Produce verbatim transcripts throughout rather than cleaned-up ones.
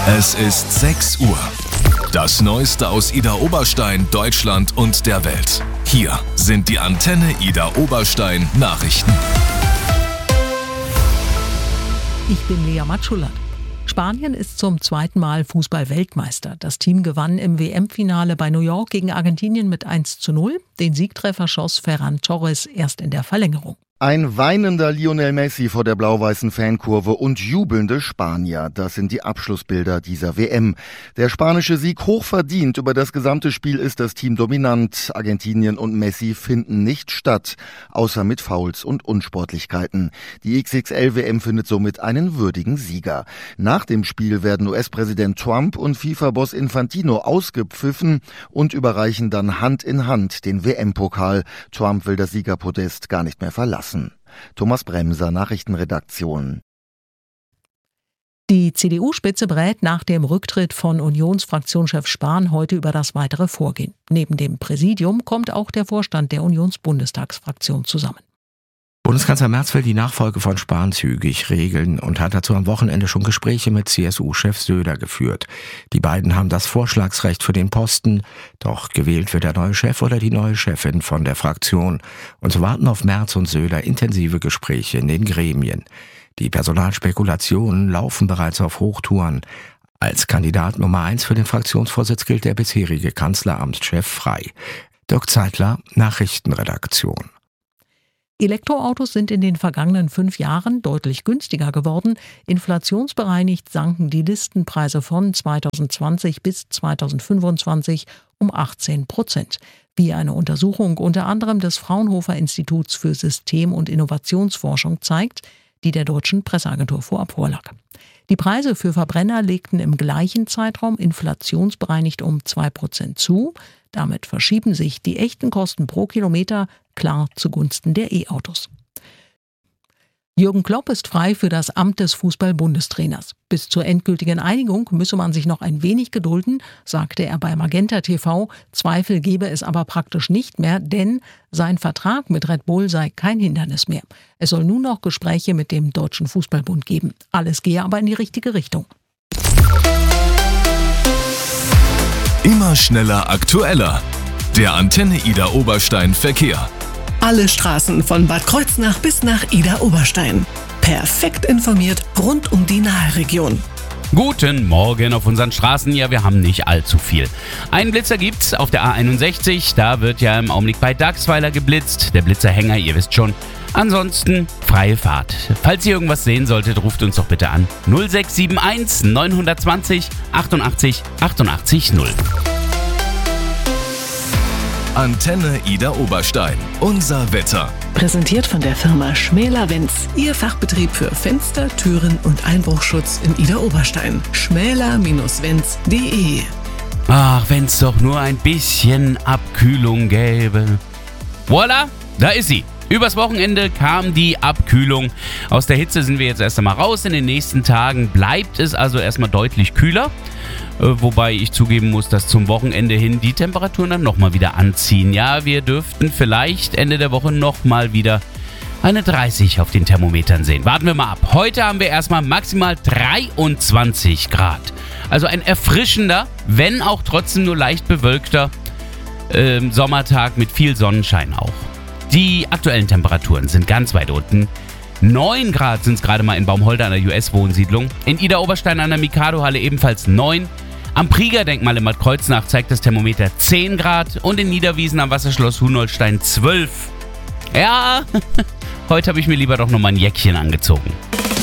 Es ist sechs Uhr. Das Neueste aus Idar Oberstein, Deutschland und der Welt. Hier sind die Antenne Idar Oberstein Nachrichten. Ich bin Lea Matschulat. Spanien ist zum zweiten Mal Fußball-Weltmeister. Das Team gewann im W M-Finale bei New York gegen Argentinien mit eins zu null. Den Siegtreffer schoss Ferran Torres erst in der Verlängerung. Ein weinender Lionel Messi vor der blau-weißen Fankurve und jubelnde Spanier. Das sind die Abschlussbilder dieser W M. Der spanische Sieg hochverdient. Über das gesamte Spiel ist das Team dominant. Argentinien und Messi finden nicht statt, außer mit Fouls und Unsportlichkeiten. Die X X L-W M findet somit einen würdigen Sieger. Nach dem Spiel werden U S-Präsident Trump und FIFA-Boss Infantino ausgepfiffen und überreichen dann Hand in Hand den W M-Pokal. Trump will das Siegerpodest gar nicht mehr verlassen. Thomas Bremser, Nachrichtenredaktion. Die C D U-Spitze berät nach dem Rücktritt von Unionsfraktionschef Spahn heute über das weitere Vorgehen. Neben dem Präsidium kommt auch der Vorstand der Unionsbundestagsfraktion zusammen. Bundeskanzler Merz will die Nachfolge von Spahn zügig regeln und hat dazu am Wochenende schon Gespräche mit C S U-Chef Söder geführt. Die beiden haben das Vorschlagsrecht für den Posten, doch gewählt wird der neue Chef oder die neue Chefin von der Fraktion. Und so warten auf Merz und Söder intensive Gespräche in den Gremien. Die Personalspekulationen laufen bereits auf Hochtouren. Als Kandidat Nummer eins für den Fraktionsvorsitz gilt der bisherige Kanzleramtschef Frey. Dirk Zeitler, Nachrichtenredaktion. Elektroautos sind in den vergangenen fünf Jahren deutlich günstiger geworden. Inflationsbereinigt sanken die Listenpreise von zweitausendzwanzig bis zweitausendfünfundzwanzig um achtzehn Prozent. Wie eine Untersuchung unter anderem des Fraunhofer Instituts für System- und Innovationsforschung zeigt, die der deutschen Presseagentur vorab vorlag. Die Preise für Verbrenner legten im gleichen Zeitraum inflationsbereinigt um zwei Prozent zu. Damit verschieben sich die echten Kosten pro Kilometer klar zugunsten der E-Autos. Jürgen Klopp ist frei für das Amt des Fußball-Bundestrainers. Bis zur endgültigen Einigung müsse man sich noch ein wenig gedulden, sagte er bei Magenta T V. Zweifel gebe es aber praktisch nicht mehr, denn sein Vertrag mit Red Bull sei kein Hindernis mehr. Es soll nun noch Gespräche mit dem Deutschen Fußballbund geben. Alles gehe aber in die richtige Richtung. Immer schneller, aktueller. Der Antenne Idar Oberstein Verkehr. Alle Straßen von Bad Kreuznach bis nach Idar Oberstein. Perfekt informiert rund um die Nahregion. Guten Morgen auf unseren Straßen. Ja, wir haben nicht allzu viel. Einen Blitzer gibt's auf der A einundsechzig. Da wird ja im Augenblick bei Dachsweiler geblitzt. Der Blitzerhänger, ihr wisst schon. Ansonsten freie Fahrt. Falls ihr irgendwas sehen solltet, ruft uns doch bitte an. null sechs sieben eins neun zwei null achtundachtzig achtundachtzig null. Antenne Idar Oberstein. Unser Wetter. Präsentiert von der Firma Schmäler-Wenz. Ihr Fachbetrieb für Fenster, Türen und Einbruchschutz in Idar Oberstein. schmäler Bindestrich wenz punkt de. Ach, wenn's doch nur ein bisschen Abkühlung gäbe. Voila, da ist sie. Übers Wochenende kam die Abkühlung. Aus der Hitze sind wir jetzt erst einmal raus. In den nächsten Tagen bleibt es also erstmal deutlich kühler. Wobei ich zugeben muss, dass zum Wochenende hin die Temperaturen dann nochmal wieder anziehen. Ja, wir dürften vielleicht Ende der Woche nochmal wieder eine dreißig auf den Thermometern sehen. Warten wir mal ab. Heute haben wir erstmal maximal dreiundzwanzig Grad. Also ein erfrischender, wenn auch trotzdem nur leicht bewölkter äh, Sommertag mit viel Sonnenschein auch. Die aktuellen Temperaturen sind ganz weit unten. neun Grad sind es gerade mal in Baumholder an der U S-Wohnsiedlung. In Idar Oberstein an der Mikado-Halle ebenfalls neun. Am Prieger-Denkmal in Bad Kreuznach zeigt das Thermometer zehn Grad. Und in Niederwiesen am Wasserschloss Hunolstein zwölf. Ja, heute habe ich mir lieber doch nochmal ein Jäckchen angezogen.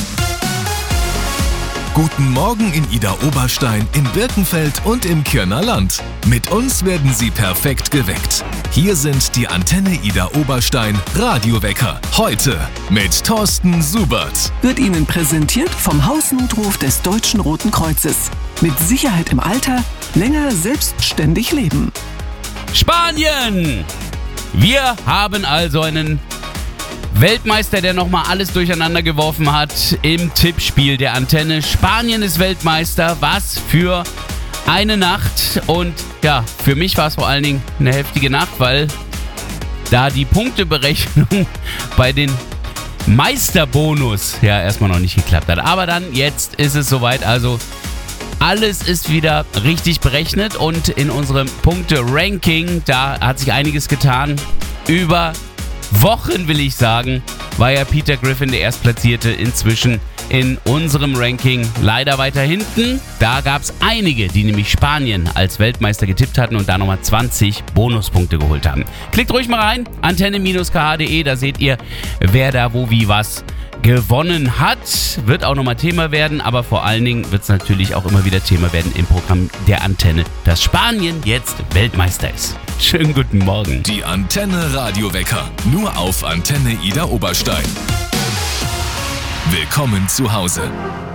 Guten Morgen in Idar Oberstein, in Birkenfeld und im Kirner Land. Mit uns werden Sie perfekt geweckt. Hier sind die Antenne Idar Oberstein Radiowecker. Heute mit Thorsten Subert. Wird Ihnen präsentiert vom Hausnotruf des Deutschen Roten Kreuzes. Mit Sicherheit im Alter, länger selbstständig leben. Spanien! Wir haben also einen Weltmeister, der nochmal alles durcheinander geworfen hat im Tippspiel der Antenne. Spanien ist Weltmeister. Was für eine Nacht. Und ja, für mich war es vor allen Dingen eine heftige Nacht, weil da die Punkteberechnung bei den Meisterbonus ja erstmal noch nicht geklappt hat. Aber dann, jetzt ist es soweit. Also Alles ist wieder richtig berechnet und in unserem Punkte-Ranking, da hat sich einiges getan. Über Wochen, will ich sagen, war ja Peter Griffin der Erstplatzierte, inzwischen in unserem Ranking leider weiter hinten. Da gab es einige, die nämlich Spanien als Weltmeister getippt hatten und da nochmal zwanzig Bonuspunkte geholt haben. Klickt ruhig mal rein, antenne Bindestrich k h punkt de, da seht ihr, wer da wo wie was gewonnen hat. Wird auch nochmal Thema werden, aber vor allen Dingen wird es natürlich auch immer wieder Thema werden im Programm der Antenne, dass Spanien jetzt Weltmeister ist. Schönen guten Morgen. Die Antenne Radiowecker, nur auf Antenne Idar Oberstein. Willkommen zu Hause.